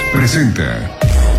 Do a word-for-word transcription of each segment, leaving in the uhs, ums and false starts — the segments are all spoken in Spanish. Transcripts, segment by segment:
presenta.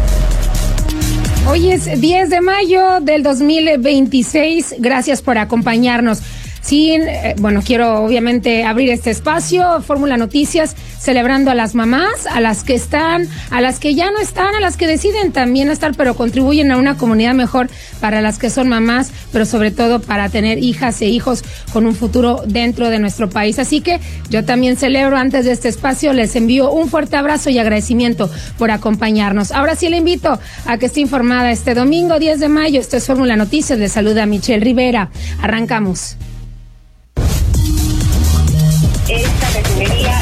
Hoy es diez de mayo del dos mil veintiséis. Gracias por acompañarnos. Sin, eh, bueno, quiero obviamente abrir este espacio, Fórmula Noticias, celebrando a las mamás, a las que están, a las que ya no están, a las que deciden también no estar, pero contribuyen a una comunidad mejor para las que son mamás, pero sobre todo para tener hijas e hijos con un futuro dentro de nuestro país. Así que yo también celebro antes de este espacio, les envío un fuerte abrazo y agradecimiento por acompañarnos. Ahora sí le invito a que esté informada este domingo diez de mayo. Esto es Fórmula Noticias, les saluda Michelle Rivera. Arrancamos. Esta refinería.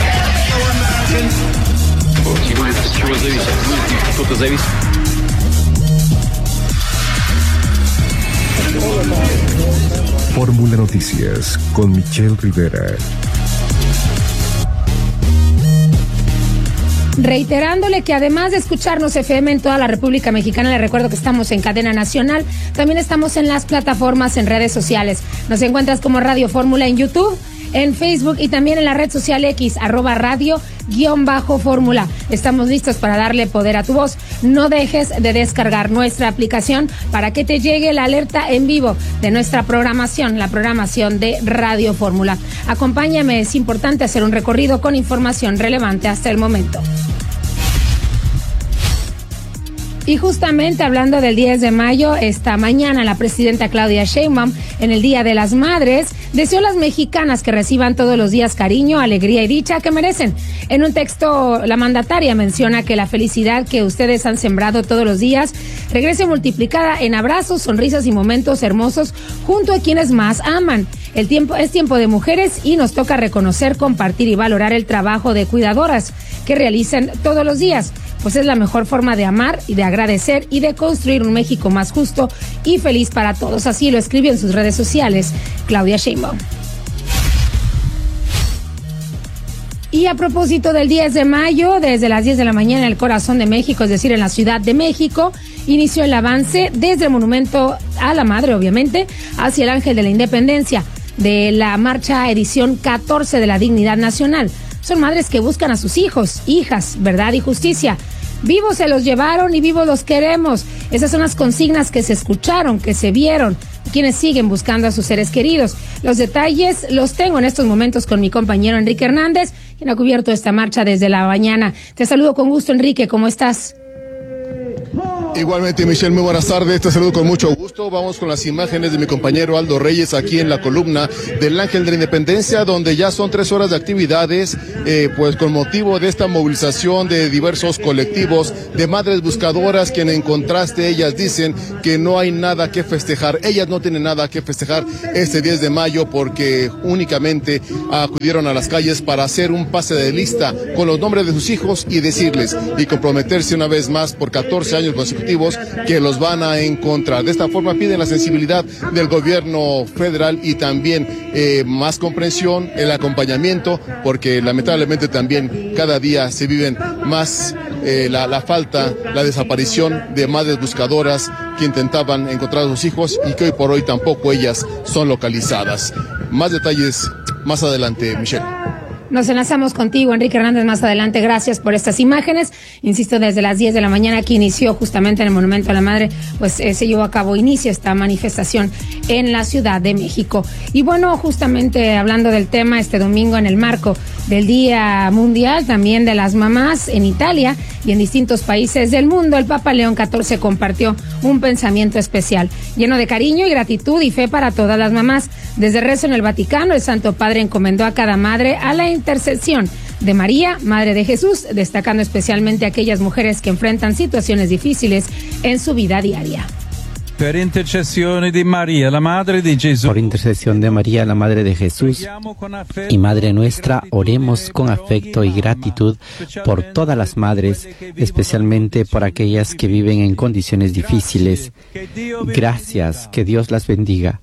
Fórmula Noticias con Michelle Rivera. Reiterándole que además de escucharnos F M en toda la República Mexicana, le recuerdo que estamos en cadena nacional, también estamos en las plataformas en redes sociales. Nos encuentras como Radio Fórmula en YouTube, en Facebook y también en la red social X, arroba radio guión bajo fórmula. Estamos listos para darle poder a tu voz. No dejes de descargar nuestra aplicación para que te llegue la alerta en vivo de nuestra programación, la programación de Radio Fórmula. Acompáñame, es importante hacer un recorrido con información relevante hasta el momento. Y justamente hablando del diez de mayo, esta mañana la presidenta Claudia Sheinbaum, en el Día de las Madres, deseó a las mexicanas que reciban todos los días cariño, alegría y dicha que merecen. En un texto, la mandataria menciona que la felicidad que ustedes han sembrado todos los días regrese multiplicada en abrazos, sonrisas y momentos hermosos junto a quienes más aman. El tiempo es tiempo de mujeres y nos toca reconocer, compartir y valorar el trabajo de cuidadoras que realizan todos los días, pues es la mejor forma de amar y de agradecer y de construir un México más justo y feliz para todos. Así lo escribió en sus redes sociales Claudia Sheinbaum. Y a propósito del diez de mayo, desde las diez de la mañana en el corazón de México, es decir, en la Ciudad de México, inició el avance desde el Monumento a la Madre, obviamente, hacia el Ángel de la Independencia, de la marcha edición catorce de la Dignidad Nacional. Son madres que buscan a sus hijos, hijas, verdad y justicia. Vivos se los llevaron y vivos los queremos. Esas son las consignas que se escucharon, que se vieron, quienes siguen buscando a sus seres queridos. Los detalles los tengo en estos momentos con mi compañero Enrique Hernández, quien ha cubierto esta marcha desde la mañana. Te saludo con gusto, Enrique, ¿cómo estás? Igualmente, Michelle, muy buenas tardes, te saludo con mucho gusto. Vamos con las imágenes de mi compañero Aldo Reyes aquí en la columna del Ángel de la Independencia, donde ya son tres horas de actividades, eh, pues con motivo de esta movilización de diversos colectivos de madres buscadoras, quienes en contraste ellas dicen que no hay nada que festejar. Ellas no tienen nada que festejar este diez de mayo porque únicamente acudieron a las calles para hacer un pase de lista con los nombres de sus hijos y decirles y comprometerse una vez más por catorce años consecutivos que los van a encontrar. De esta forma piden la sensibilidad del gobierno federal y también eh, más comprensión, el acompañamiento, porque lamentablemente también cada día se viven más eh, la, la falta, la desaparición de madres buscadoras que intentaban encontrar a sus hijos y que hoy por hoy tampoco ellas son localizadas. Más detalles más adelante, Michelle. Nos enlazamos contigo, Enrique Hernández, más adelante. Gracias por estas imágenes. Insisto, desde las diez de la mañana que inició justamente en el Monumento a la Madre, pues eh, se llevó a cabo, inicia esta manifestación en la Ciudad de México. Y bueno, justamente hablando del tema, este domingo en el marco del Día Mundial también de las Mamás en Italia y en distintos países del mundo, el Papa León catorce compartió un pensamiento especial, lleno de cariño y gratitud y fe para todas las mamás. Desde rezo en el Vaticano, el Santo Padre encomendó a cada madre a la intercesión de María, Madre de Jesús, destacando especialmente a aquellas mujeres que enfrentan situaciones difíciles en su vida diaria. Per intercessione di María, la Madre de Jesús. Por intercesión de María, la Madre de Jesús y Madre nuestra, oremos con afecto y gratitud por todas las madres, especialmente por aquellas que viven en condiciones difíciles. Gracias, que Dios las bendiga.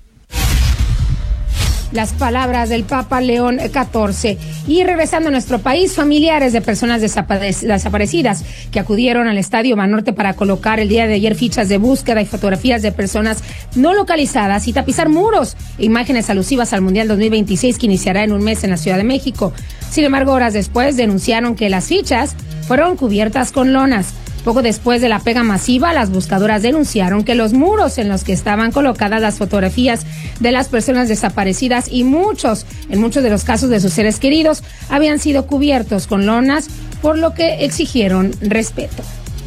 Las palabras del Papa León catorce. Y regresando a nuestro país, familiares de personas desaparecidas que acudieron al Estadio Banorte para colocar el día de ayer fichas de búsqueda y fotografías de personas no localizadas y tapizar muros e imágenes alusivas al Mundial dos mil veintiséis que iniciará en un mes en la Ciudad de México. Sin embargo, horas después denunciaron que las fichas fueron cubiertas con lonas. Poco después de la pega masiva, las buscadoras denunciaron que los muros en los que estaban colocadas las fotografías de las personas desaparecidas y muchos, en muchos de los casos de sus seres queridos, habían sido cubiertos con lonas, por lo que exigieron respeto.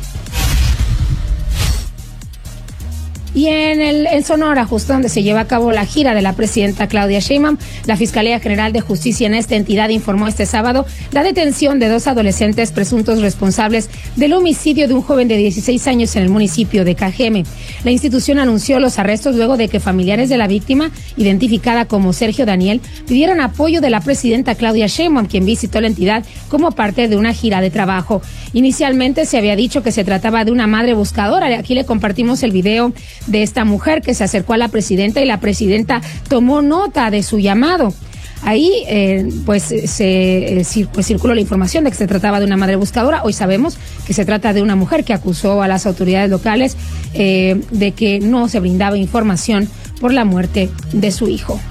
Y en, el, en Sonora, justo donde se lleva a cabo la gira de la presidenta Claudia Sheinbaum, la Fiscalía General de Justicia en esta entidad informó este sábado la detención de dos adolescentes presuntos responsables del homicidio de un joven de dieciséis años en el municipio de Cajeme. La institución anunció los arrestos luego de que familiares de la víctima, identificada como Sergio Daniel, pidieron apoyo de la presidenta Claudia Sheinbaum, quien visitó la entidad como parte de una gira de trabajo. Inicialmente se había dicho que se trataba de una madre buscadora. Aquí le compartimos el video de esta mujer que se acercó a la presidenta y la presidenta tomó nota de su llamado. Ahí eh, pues se eh, pues, circuló la información de que se trataba de una madre buscadora. Hoy sabemos que se trata de una mujer que acusó a las autoridades locales eh, de que no se brindaba información por la muerte de su hijo.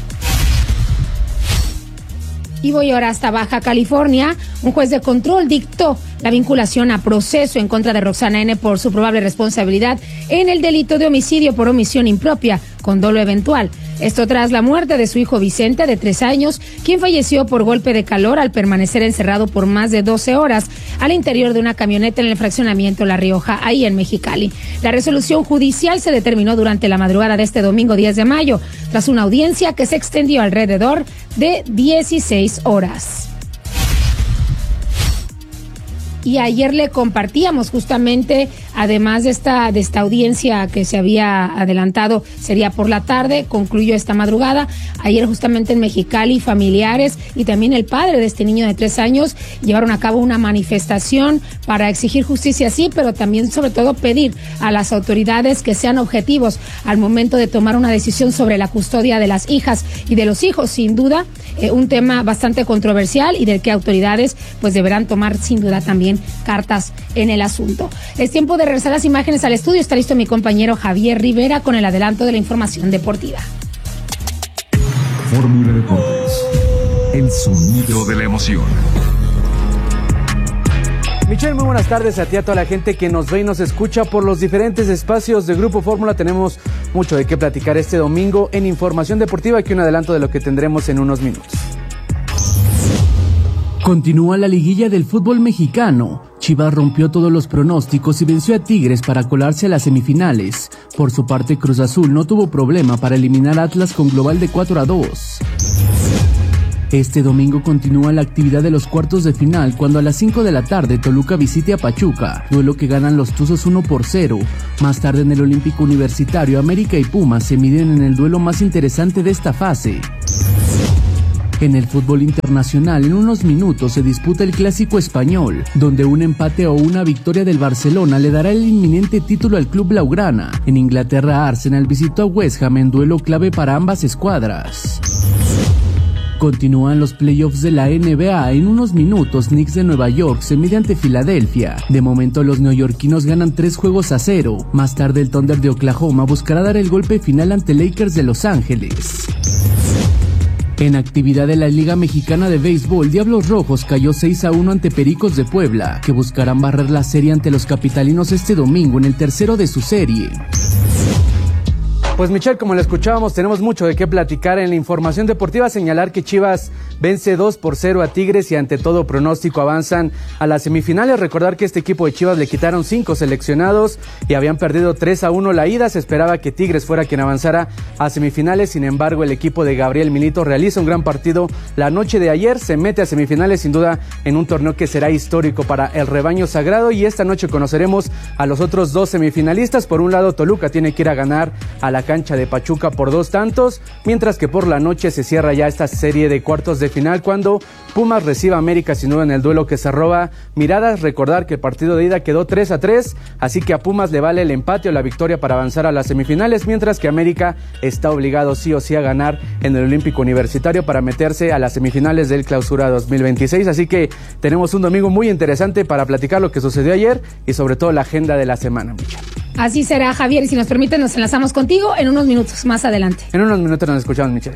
Y voy ahora hasta Baja California. Un juez de control dictó la vinculación a proceso en contra de Roxana N. por su probable responsabilidad en el delito de homicidio por omisión impropia con dolo eventual. Esto tras la muerte de su hijo Vicente, de tres años, quien falleció por golpe de calor al permanecer encerrado por más de doce horas al interior de una camioneta en el fraccionamiento La Rioja, ahí en Mexicali. La resolución judicial se determinó durante la madrugada de este domingo diez de mayo, tras una audiencia que se extendió alrededor de dieciséis horas. Y ayer le compartíamos justamente, además de esta, de esta audiencia que se había adelantado, sería por la tarde, concluyó esta madrugada. Ayer justamente en Mexicali, familiares y también el padre de este niño de tres años llevaron a cabo una manifestación para exigir justicia, sí, pero también sobre todo pedir a las autoridades que sean objetivos al momento de tomar una decisión sobre la custodia de las hijas y de los hijos. Sin duda, eh, un tema bastante controversial y del que autoridades pues deberán tomar sin duda también cartas en el asunto. Es tiempo de regresar las imágenes al estudio. Está listo mi compañero Javier Rivera con el adelanto de la información deportiva. Fórmula Deportes, el sonido de la emoción. Michelle, muy buenas tardes a ti, a toda la gente que nos ve y nos escucha por los diferentes espacios de Grupo Fórmula. Tenemos mucho de qué platicar este domingo en Información Deportiva, aquí un adelanto de lo que tendremos en unos minutos. Continúa la liguilla del fútbol mexicano. Chivas rompió todos los pronósticos y venció a Tigres para colarse a las semifinales. Por su parte, Cruz Azul no tuvo problema para eliminar a Atlas con global de cuatro a dos. Este domingo continúa la actividad de los cuartos de final cuando a las cinco de la tarde Toluca visite a Pachuca, duelo que ganan los Tuzos uno por cero. Más tarde en el Olímpico Universitario, América y Pumas se miden en el duelo más interesante de esta fase. En el fútbol internacional, en unos minutos se disputa el Clásico Español, donde un empate o una victoria del Barcelona le dará el inminente título al club blaugrana. En Inglaterra, Arsenal visitó a West Ham en duelo clave para ambas escuadras. Continúan los playoffs de la N B A. En unos minutos, Knicks de Nueva York se mide ante Filadelfia. De momento, los neoyorquinos ganan tres juegos a cero. Más tarde, el Thunder de Oklahoma buscará dar el golpe final ante Lakers de Los Ángeles. En actividad de la Liga Mexicana de Béisbol, Diablos Rojos cayó seis a uno ante Pericos de Puebla, que buscarán barrer la serie ante los capitalinos este domingo en el tercero de su serie. Pues Michelle, como lo escuchábamos, tenemos mucho de qué platicar en la información deportiva. Señalar que Chivas vence dos por cero a Tigres y ante todo pronóstico avanzan a las semifinales. Recordar que este equipo de Chivas le quitaron cinco seleccionados y habían perdido tres a uno la ida. Se esperaba que Tigres fuera quien avanzara a semifinales. Sin embargo, el equipo de Gabriel Milito realiza un gran partido la noche de ayer. Se mete a semifinales sin duda en un torneo que será histórico para el rebaño sagrado. Y esta noche conoceremos a los otros dos semifinalistas. Por un lado, Toluca tiene que ir a ganar a la cancha de Pachuca por dos tantos, mientras que por la noche se cierra ya esta serie de cuartos de final cuando Pumas reciba a América sin duda en el duelo que se roba miradas. Recordar que el partido de ida quedó tres a tres, así que a Pumas le vale el empate o la victoria para avanzar a las semifinales, mientras que América está obligado sí o sí a ganar en el Olímpico Universitario para meterse a las semifinales del Clausura dos mil veintiséis, así que tenemos un domingo muy interesante para platicar lo que sucedió ayer y sobre todo la agenda de la semana. Así será, Javier, y si nos permite nos enlazamos contigo en unos minutos más adelante. En unos minutos nos escuchamos, Michelle.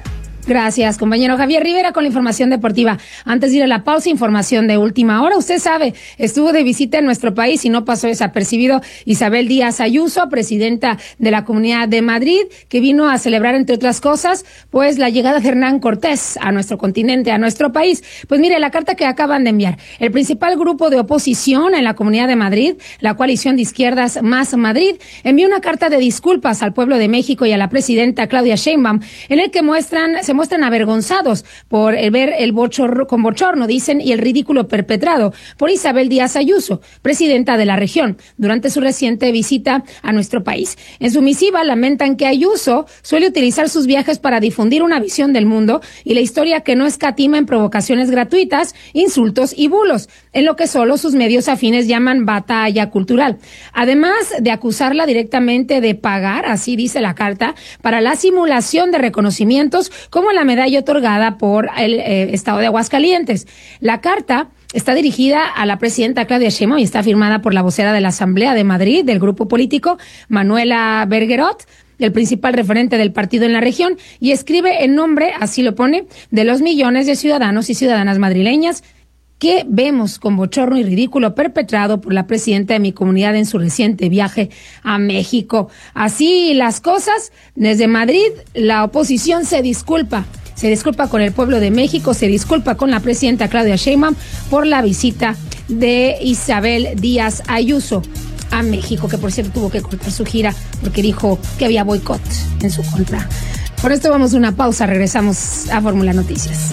Gracias, compañero Javier Rivera, con la información deportiva. Antes de ir a la pausa, información de última hora. Usted sabe, estuvo de visita en nuestro país y no pasó desapercibido Isabel Díaz Ayuso, presidenta de la Comunidad de Madrid, que vino a celebrar, entre otras cosas, pues la llegada de Hernán Cortés a nuestro continente, a nuestro país. Pues mire, la carta que acaban de enviar. El principal grupo de oposición en la Comunidad de Madrid, la coalición de izquierdas Más Madrid, envió una carta de disculpas al pueblo de México y a la presidenta Claudia Sheinbaum, en el que muestran, se muestran avergonzados por el ver el bochorno, con bochorno, dicen, y el ridículo perpetrado por Isabel Díaz Ayuso, presidenta de la región, durante su reciente visita a nuestro país. En su misiva lamentan que Ayuso suele utilizar sus viajes para difundir una visión del mundo y la historia que no escatima en provocaciones gratuitas, insultos y bulos, en lo que solo sus medios afines llaman batalla cultural. Además de acusarla directamente de pagar, así dice la carta, para la simulación de reconocimientos como la medalla otorgada por el eh, Estado de Aguascalientes. La carta está dirigida a la presidenta Claudia Sheinbaum y está firmada por la vocera de la Asamblea de Madrid del grupo político, Manuela Bergerot, el principal referente del partido en la región, y escribe en nombre, así lo pone, de los millones de ciudadanos y ciudadanas madrileñas que vemos con bochorno y ridículo perpetrado por la presidenta de mi comunidad en su reciente viaje a México. Así las cosas, desde Madrid la oposición se disculpa. Se disculpa con el pueblo de México, se disculpa con la presidenta Claudia Sheinbaum por la visita de Isabel Díaz Ayuso a México, que por cierto tuvo que cortar su gira porque dijo que había boicot en su contra. Por esto vamos a una pausa, regresamos a Fórmula Noticias.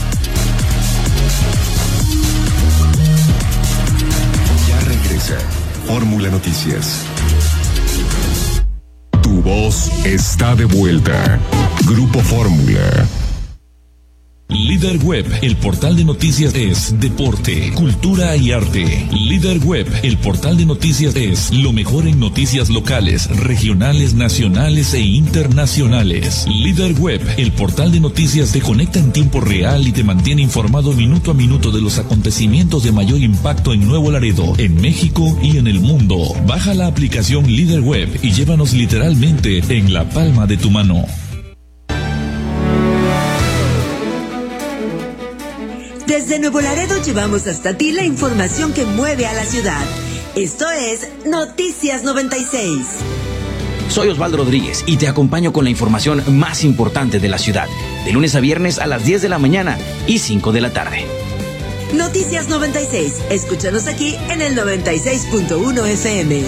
Ya regresa Fórmula Noticias. Tu voz está de vuelta. Grupo Fórmula. Líder Web, el portal de noticias es deporte, cultura y arte. Líder Web, el portal de noticias es lo mejor en noticias locales, regionales, nacionales e internacionales. Líder Web, el portal de noticias te conecta en tiempo real y te mantiene informado minuto a minuto de los acontecimientos de mayor impacto en Nuevo Laredo, en México y en el mundo. Baja la aplicación Líder Web y llévanos literalmente en la palma de tu mano. Desde Nuevo Laredo llevamos hasta ti la información que mueve a la ciudad. Esto es Noticias noventa y seis. Soy Osvaldo Rodríguez y te acompaño con la información más importante de la ciudad, de lunes a viernes a las diez de la mañana y cinco de la tarde. Noticias noventa y seis. Escúchanos aquí en el noventa y seis punto uno F M.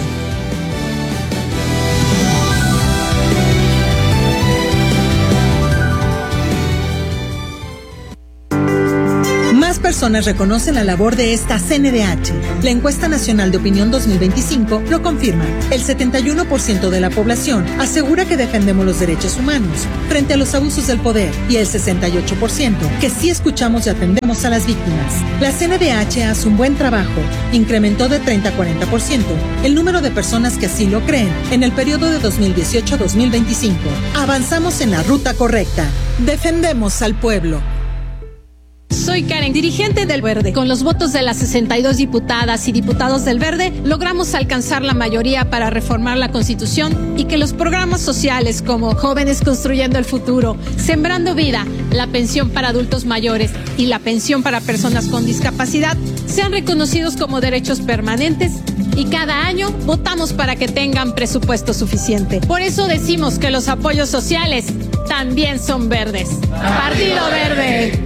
Personas reconocen la labor de esta C N D H. La encuesta nacional de opinión dos mil veinticinco lo confirma. El setenta y uno por ciento de la población asegura que defendemos los derechos humanos frente a los abusos del poder y el sesenta y ocho por ciento que sí escuchamos y atendemos a las víctimas. La C N D H hace un buen trabajo. Incrementó de treinta a cuarenta por ciento el número de personas que así lo creen en el periodo de dos mil dieciocho a dos mil veinticinco. Avanzamos en la ruta correcta. Defendemos al pueblo. Soy Karen, dirigente del Verde. Con los votos de las sesenta y dos diputadas y diputados del Verde, logramos alcanzar la mayoría para reformar la Constitución y que los programas sociales como Jóvenes Construyendo el Futuro, Sembrando Vida, la pensión para adultos mayores y la pensión para personas con discapacidad sean reconocidos como derechos permanentes y cada año votamos para que tengan presupuesto suficiente. Por eso decimos que los apoyos sociales también son verdes. Partido Verde.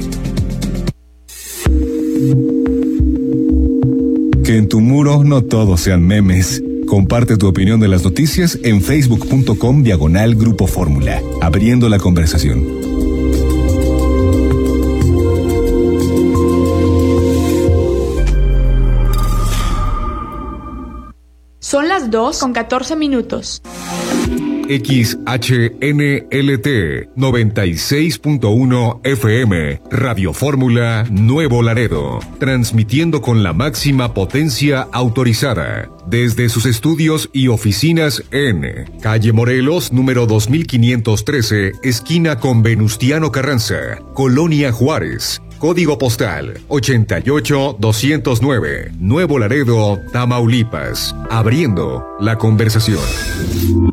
Que en tu muro no todos sean memes. Comparte tu opinión de las noticias en facebook punto com diagonal Grupo Fórmula, abriendo la conversación. Son las dos con catorce minutos. X H N L T noventa y seis punto uno F M, Radio Fórmula Nuevo Laredo, transmitiendo con la máxima potencia autorizada desde sus estudios y oficinas en Calle Morelos, número dos mil quinientos trece, esquina con Venustiano Carranza, Colonia Juárez. Código postal ochenta y ocho doscientos nueve, Nuevo Laredo, Tamaulipas. Abriendo la conversación.